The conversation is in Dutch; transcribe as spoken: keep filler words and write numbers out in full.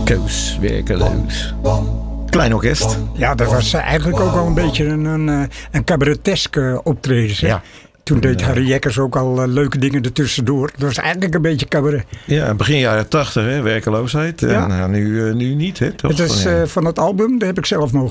Koos, werkeloos. Klein orkest. Ja, dat was eigenlijk ook al een beetje een, een, een cabareteske optreden. Zeg. Ja. Toen deed Harry Jekkers ook al uh, leuke dingen ertussendoor. Dat was eigenlijk een beetje cabaret. Ja, begin jaren tachtig, hè, werkeloosheid. Ja. En uh, nu, uh, nu niet, hè? Toch? Het is uh, van het album, dat heb ik zelf mogen